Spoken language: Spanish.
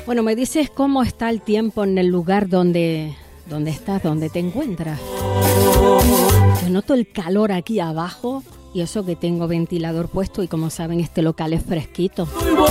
Bueno, me dices cómo está el tiempo en el lugar donde estás, donde te encuentras. Yo noto el calor aquí abajo y eso que tengo ventilador puesto y como saben este local es fresquito.